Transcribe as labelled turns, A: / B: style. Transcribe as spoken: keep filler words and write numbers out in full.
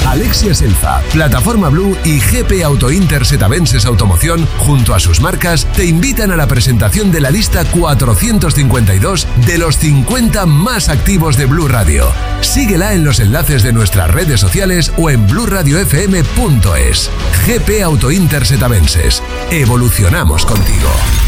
A: Alexia Selfa, Plataforma Blue y G P Auto Inter Setavenses Automoción, junto a sus marcas, te invitan a la presentación de la lista cuatrocientos cincuenta y dos de los cincuenta más activos de Blue Radio. Síguela en los enlaces de nuestras redes sociales o en blue radio f m punto es. G P Auto Inter Setavenses. Evolucionamos contigo.